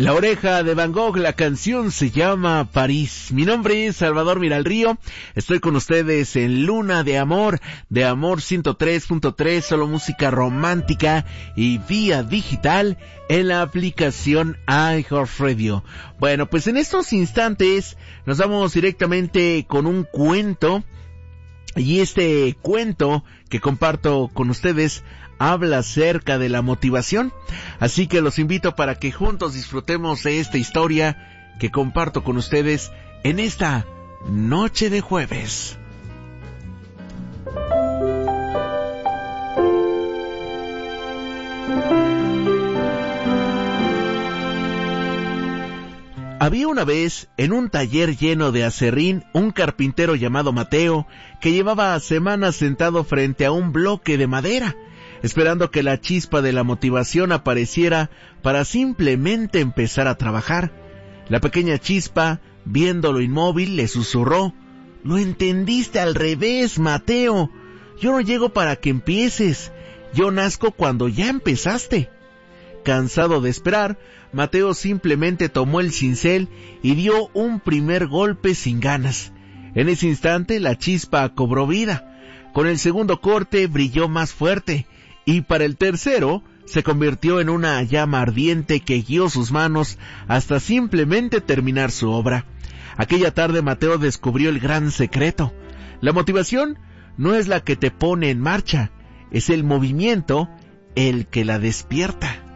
La Oreja de Van Gogh, la canción se llama París. Mi nombre es Salvador Miralrío, estoy con ustedes en Luna de Amor 103.3, solo música romántica y vía digital en la aplicación iHeartRadio. Bueno, pues en estos instantes nos vamos directamente con un cuento, y este cuento que comparto con ustedes habla acerca de la motivación, así que los invito para que juntos disfrutemos de esta historia que comparto con ustedes en esta noche de jueves. Había una vez, en un taller lleno de acerrín, un carpintero llamado Mateo, que llevaba semanas sentado frente a un bloque de madera, esperando que la chispa de la motivación apareciera para simplemente empezar a trabajar. La pequeña chispa, viéndolo inmóvil, le susurró: «Lo entendiste al revés, Mateo. Yo no llego para que empieces. Yo nazco cuando ya empezaste». Cansado de esperar, Mateo simplemente tomó el cincel y dio un primer golpe sin ganas. En ese instante la chispa cobró vida. Con el segundo corte brilló más fuerte, y para el tercero se convirtió en una llama ardiente que guió sus manos hasta simplemente terminar su obra. Aquella tarde Mateo descubrió el gran secreto. La motivación no es la que te pone en marcha, es el movimiento el que la despierta.